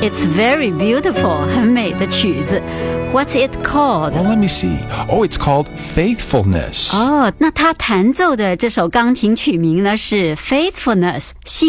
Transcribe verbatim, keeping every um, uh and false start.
It's very beautiful. 很美的曲子。What's it called? Well, let me see. Oh, it's called Faithfulness. 哦，那他弹奏的这首钢琴曲名呢是 Faithfulness。